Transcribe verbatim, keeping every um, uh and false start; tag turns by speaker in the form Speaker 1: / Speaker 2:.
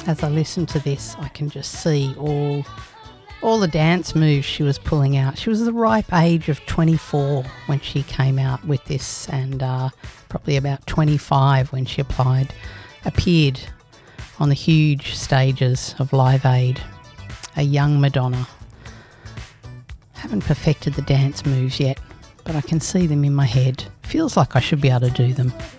Speaker 1: as I listen to this, I can just see all all the dance moves she was pulling out. She was the ripe age of twenty-four when she came out with this, and uh, probably about twenty-five when she applied, appeared on the huge stages of Live Aid. A young Madonna. Haven't perfected the dance moves yet, but I can see them in my head. Feels like I should be able to do them.